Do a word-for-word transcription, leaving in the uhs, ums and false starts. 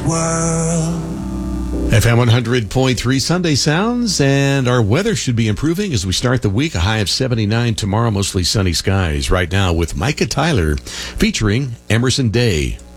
world. F M one hundred point three Sunday Sounds, and our weather should be improving as we start the week. A high of seventy-nine tomorrow, mostly sunny skies. Right now with Micah Tyler featuring Emerson Day.